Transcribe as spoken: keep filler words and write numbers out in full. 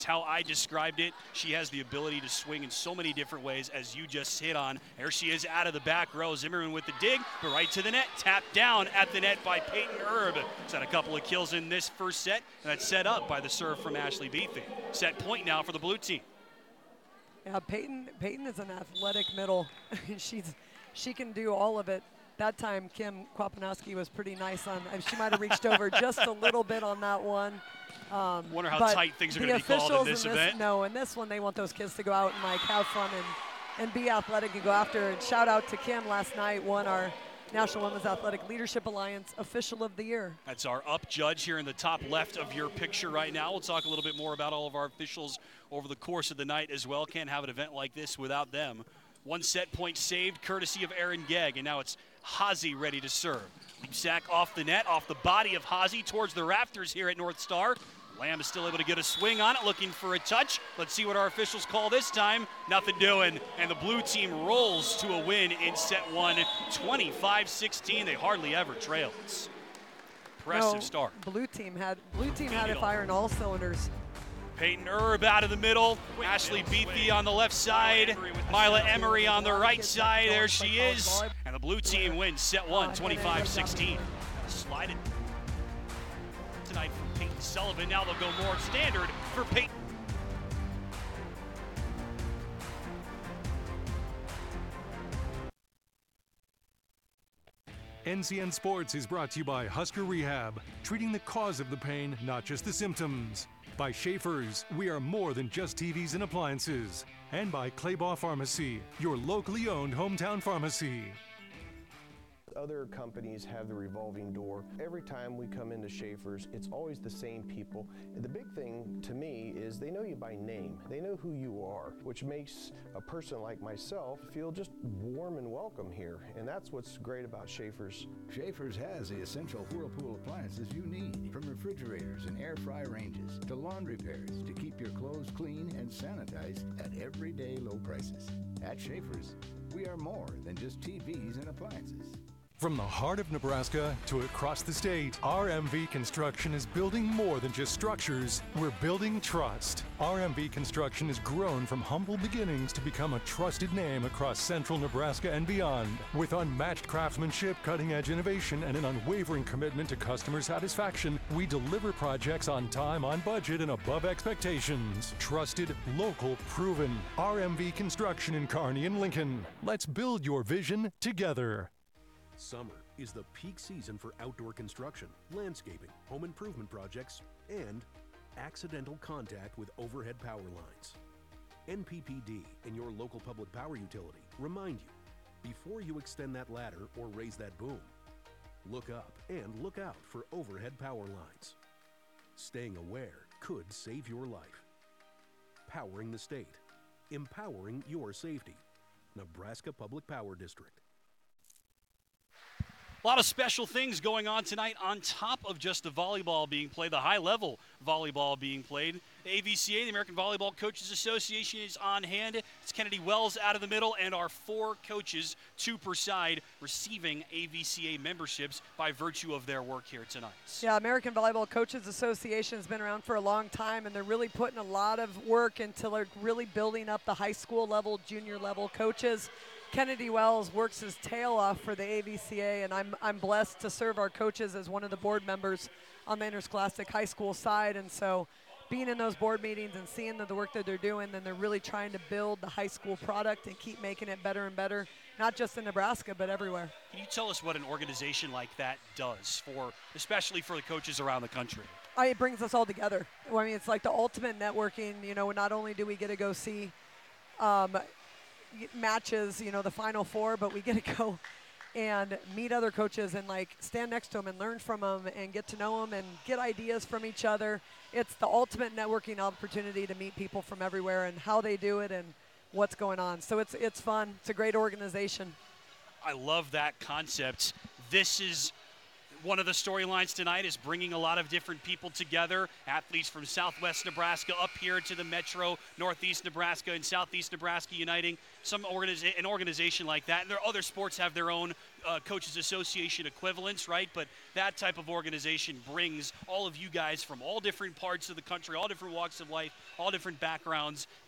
How I described it, she has the ability to swing in so many different ways, as you just hit on. There she is out of the back row. Zimmerman with the dig, but right to the net. Tapped down at the net by Peyton Erb. She's had a couple of kills in this first set, and that's set up by the serve from Ashley Beathy. Set point now for the blue team. Yeah, Peyton, Peyton is an athletic middle. She's, she can do all of it. That time, Kim Kwapanowski was pretty nice on. She might have reached over just a little bit on that one. Um, Wonder how tight things are going to be called in this, in this event. No, in this one, they want those kids to go out and like have fun and, and be athletic and go after. And shout out to Kim last night, won our National Women's Athletic Leadership Alliance Official of the Year. That's our up judge here in the top left of your picture right now. We'll talk a little bit more about all of our officials over the course of the night as well. Can't have an event like this without them. One set point saved, courtesy of Aaron Gegg, and now it's Haase ready to serve. Leap sack off the net, off the body of Haase towards the rafters here at North Star. Lamb is still able to get a swing on it, looking for a touch. Let's see what our officials call this time. Nothing doing, and the blue team rolls to a win in set one, twenty-five sixteen. They hardly ever trailed. Impressive no, start. Blue team had blue team had it firing all cylinders. Peyton Erb out of the middle. Ashley Beathy on the left side. Mila Emery on the right side. There she is. And the blue team wins set one, twenty-five sixteen. Slided tonight from Peyton Sullivan. Now they'll go more standard for Peyton. N C N Sports is brought to you by Husker Rehab, treating the cause of the pain, not just the symptoms. By Schaefer's, we are more than just T Vs and appliances. And by Claybaugh Pharmacy, your locally owned hometown pharmacy. Other companies have the revolving door. Every time we come into Schaefer's, it's always the same people. And the big thing to me is they know you by name. They know who you are, which makes a person like myself feel just warm and welcome here. And that's what's great about Schaefer's. Schaefer's has the essential Whirlpool appliances you need, from refrigerators and air fry ranges to laundry pairs to keep your clothes clean and sanitized at everyday low prices. At Schaefer's, we are more than just T Vs and appliances. From the heart of Nebraska to across the state, R M V Construction is building more than just structures. We're building trust. R M V Construction has grown from humble beginnings to become a trusted name across central Nebraska and beyond. With unmatched craftsmanship, cutting-edge innovation, and an unwavering commitment to customer satisfaction, we deliver projects on time, on budget, and above expectations. Trusted, local, proven. R M V Construction in Kearney and Lincoln. Let's build your vision together. Summer is the peak season for outdoor construction, landscaping, home improvement projects, and accidental contact with overhead power lines. N P P D and your local public power utility remind you, before you extend that ladder or raise that boom, look up and look out for overhead power lines. Staying aware could save your life. Powering the state, empowering your safety. Nebraska Public Power District. A lot of special things going on tonight on top of just the volleyball being played, the high-level volleyball being played. The A V C A, the American Volleyball Coaches Association, is on hand. It's Kennedy Wells out of the middle, and our four coaches, two per side, receiving A V C A memberships by virtue of their work here tonight. Yeah, American Volleyball Coaches Association has been around for a long time, and they're really putting a lot of work into like really building up the high school level, junior level coaches. Kennedy Wells works his tail off for the A V C A, and I'm, I'm blessed to serve our coaches as one of the board members on the interscholastic high school side. And so being in those board meetings and seeing the, the work that they're doing, then they're really trying to build the high school product and keep making it better and better, not just in Nebraska, but everywhere. Can you tell us what an organization like that does, for, especially for the coaches around the country? I, it brings us all together. Well, I mean, it's like the ultimate networking. You know, not only do we get to go see um, matches, you know, the Final Four, but we get to go and meet other coaches and like stand next to them and learn from them and get to know them and get ideas from each other. It's the ultimate networking opportunity to meet people from everywhere and how they do it and what's going on. So it's it's fun. It's a great organization. I love that concept. This is one of the storylines tonight, is bringing a lot of different people together, athletes from Southwest Nebraska up here to the Metro, Northeast Nebraska and Southeast Nebraska uniting. Some organiza- an organization like that, and there other sports have their own uh, Coaches Association equivalents, right? But that type of organization brings all of you guys from all different parts of the country, all different walks of life, all different backgrounds